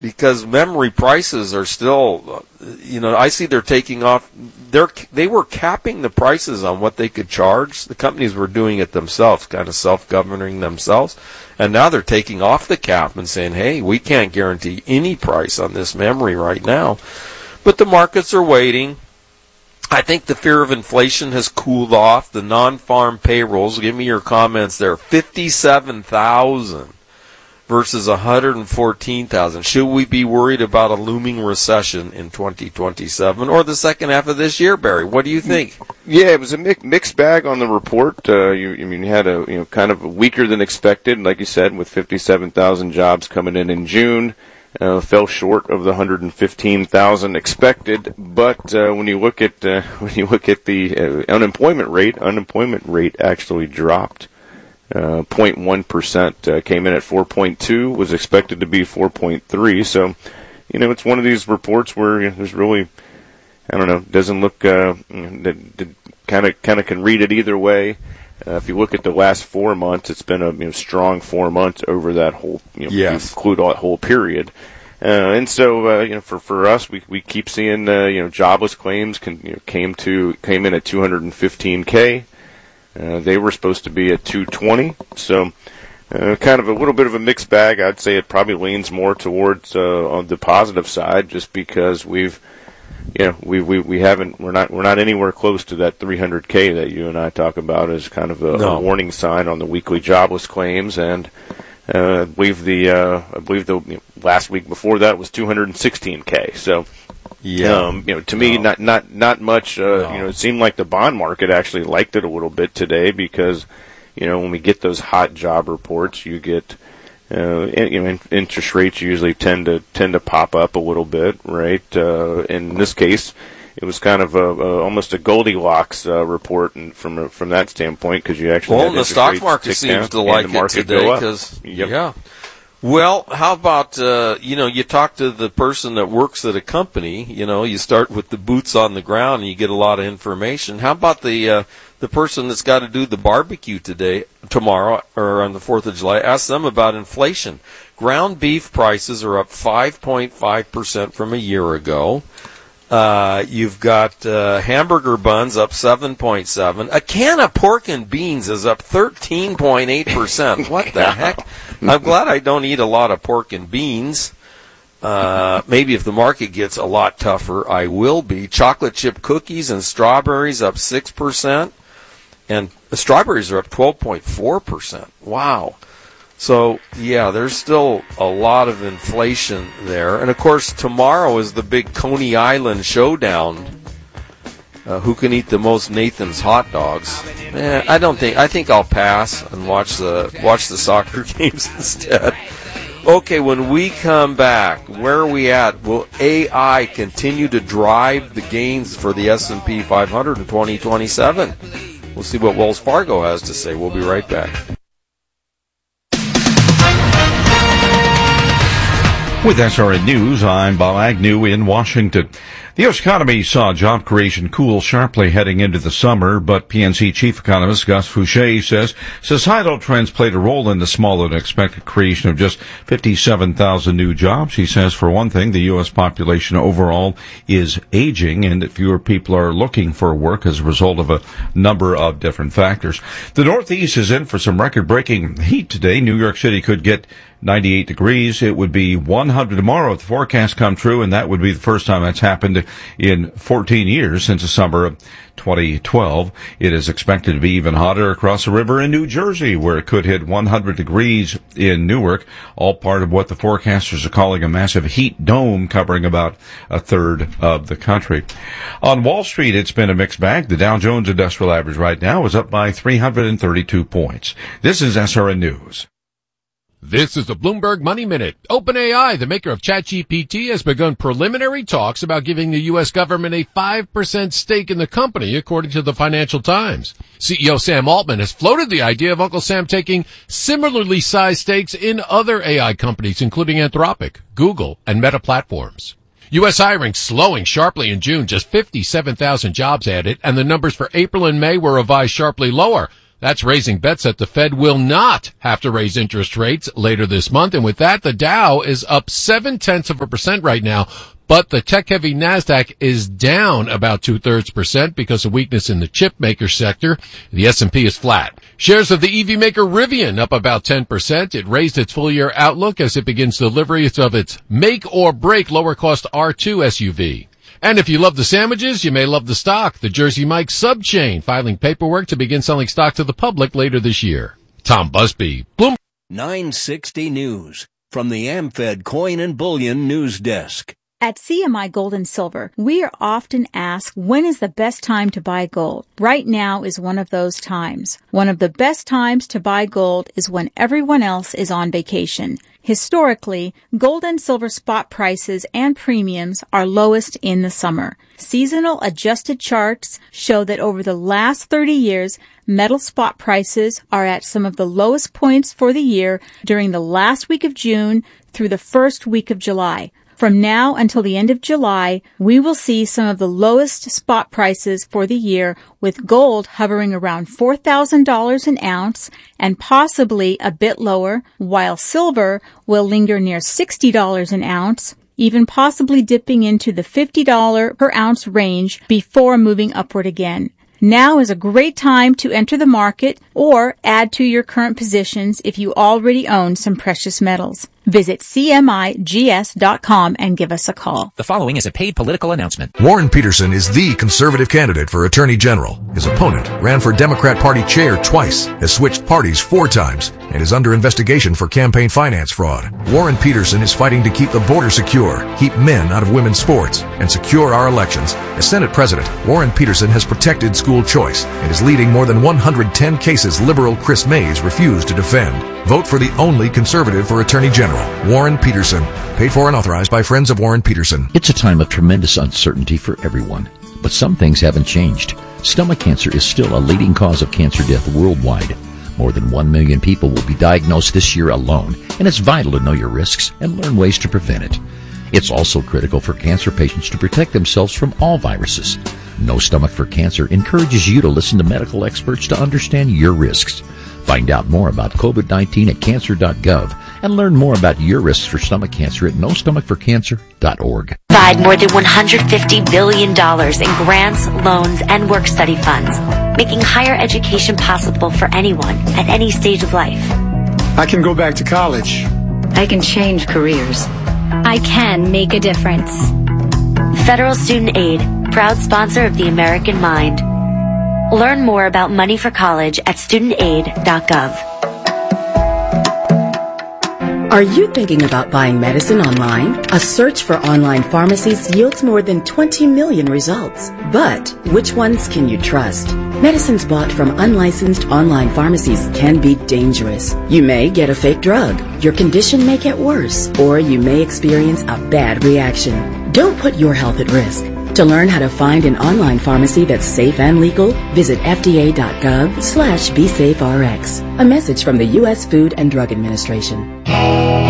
because memory prices are still, I see they're taking off. They were capping the prices on what they could charge. The companies were doing it themselves, kind of self-governing themselves. And now they're taking off the cap and saying, hey, we can't guarantee any price on this memory right now. But the markets are waiting. I think the fear of inflation has cooled off. The non-farm payrolls, give me your comments there, 57,000 versus 114,000. Should we be worried about a looming recession in 2027 or the second half of this year, Barry? What do you think? Yeah, it was a mixed bag on the report. You had a kind of weaker than expected, like you said, with 57,000 jobs coming in June. Fell short of the 115,000 expected, but when you look at the unemployment rate actually dropped 0.1%, came in at 4.2, was expected to be 4.3. So, it's one of these reports where there's really, doesn't look that kind of can read it either way. If you look at the last 4 months, it's been a strong 4 months over that whole, yes, include that whole period. And so, for us, we keep seeing, jobless claims came in at 215K. They were supposed to be at 220. So, kind of a little bit of a mixed bag. I'd say it probably leans more towards, on the positive side, just because we're not anywhere close to that 300K that you and I talk about as kind of a warning sign on the weekly jobless claims. And I believe the last week before that was 216K. So, to me, not much. It seemed like the bond market actually liked it a little bit today because, when we get those hot job reports, you get. Interest rates usually tend to pop up a little bit, right? In this case, it was kind of almost a Goldilocks report, and from that standpoint, because you actually the stock market seems to like it today because yeah. Well, how about you talk to the person that works at a company, you start with the boots on the ground and you get a lot of information. How about the person that's got to do the barbecue tomorrow, or on the 4th of July? Ask them about inflation. Ground beef prices are up 5.5% from a year ago. You've got hamburger buns up 7.7%. A can of pork and beans is up 13.8%. What the heck? I'm glad I don't eat a lot of pork and beans. Maybe if the market gets a lot tougher, I will be. Chocolate chip cookies and strawberries up 6%. And the strawberries are up 12.4%. Wow. So, there's still a lot of inflation there. And, of course, tomorrow is the big Coney Island showdown. Who can eat the most Nathan's hot dogs? I think I'll pass and watch the soccer games instead. Okay, when we come back, where are we at? Will AI continue to drive the gains for the S&P 500 in 2027? We'll see what Wells Fargo has to say. We'll be right back. With SRN News, I'm Bob Agnew in Washington. The U.S. economy saw job creation cool sharply heading into the summer, but PNC chief economist Gus Fouché says societal trends played a role in the smaller than expected creation of just 57,000 new jobs. He says, for one thing, the U.S. population overall is aging and that fewer people are looking for work as a result of a number of different factors. The Northeast is in for some record-breaking heat today. New York City could get 98 degrees. It would be 100 tomorrow if the forecast come true, and that would be the first time that's happened in 14 years since the summer of 2012. It is expected to be even hotter across the river in New Jersey, where it could hit 100 degrees in Newark, all part of what the forecasters are calling a massive heat dome covering about a third of the country. On Wall Street, it's been a mixed bag. The Dow Jones Industrial Average right now is up by 332 points. This is SRN News. This is the Bloomberg Money Minute. OpenAI, the maker of ChatGPT, has begun preliminary talks about giving the U.S. government a 5% stake in the company, according to the Financial Times. CEO Sam Altman has floated the idea of Uncle Sam taking similarly sized stakes in other AI companies, including Anthropic, Google, and Meta Platforms. U.S. hiring slowing sharply in June, just 57,000 jobs added, and the numbers for April and May were revised sharply lower. That's raising bets that the Fed will not have to raise interest rates later this month. And with that, the Dow is up 0.7% right now. But the tech-heavy NASDAQ is down about 0.2% because of weakness in the chip maker sector. The S&P is flat. Shares of the EV maker Rivian up about 10%. It raised its full-year outlook as it begins deliveries of its make-or-break lower-cost R2 SUV. And if you love the sandwiches, you may love the stock. The Jersey Mike's sub-chain filing paperwork to begin selling stock to the public later this year. Tom Busby, Bloomberg. 960 News from the AmFed Coin and Bullion News Desk. At CMI Gold and Silver, we are often asked, when is the best time to buy gold? Right now is one of those times. One of the best times to buy gold is when everyone else is on vacation. Historically, gold and silver spot prices and premiums are lowest in the summer. Seasonal adjusted charts show that over the last 30 years, metal spot prices are at some of the lowest points for the year during the last week of June through the first week of July. From now until the end of July, we will see some of the lowest spot prices for the year, with gold hovering around $4,000 an ounce and possibly a bit lower, while silver will linger near $60 an ounce, even possibly dipping into the $50 per ounce range before moving upward again. Now is a great time to enter the market or add to your current positions if you already own some precious metals. Visit CMIGS.com and give us a call. The following is a paid political announcement. Warren Peterson is the conservative candidate for Attorney General. His opponent ran for Democrat Party chair twice, has switched parties 4 times, and is under investigation for campaign finance fraud. Warren Peterson is fighting to keep the border secure, keep men out of women's sports, and secure our elections. As Senate President, Warren Peterson has protected school choice and is leading more than 110 cases liberal Chris Mays refused to defend. Vote for the only conservative for Attorney General, Warren Peterson. Paid for and authorized by Friends of Warren Peterson. It's a time of tremendous uncertainty for everyone, but some things haven't changed. Stomach cancer is still a leading cause of cancer death worldwide. More than 1 million people will be diagnosed this year alone, and it's vital to know your risks and learn ways to prevent it. It's also critical for cancer patients to protect themselves from all viruses. No Stomach for Cancer encourages you to listen to medical experts to understand your risks. Find out more about COVID-19 at cancer.gov and learn more about your risks for stomach cancer at nostomachforcancer.org. Provide more than $150 billion in grants, loans, and work-study funds, making higher education possible for anyone at any stage of life. I can go back to college. I can change careers. I can make a difference. Federal Student Aid, proud sponsor of the American Mind. Learn more about money for college at studentaid.gov. Are you thinking about buying medicine online? A search for online pharmacies yields more than 20 million results. But which ones can you trust? Medicines bought from unlicensed online pharmacies can be dangerous. You may get a fake drug, your condition may get worse, or you may experience a bad reaction. Don't put your health at risk. To learn how to find an online pharmacy that's safe and legal, visit fda.gov/BeSafeRx. A message from the U.S. Food and Drug Administration.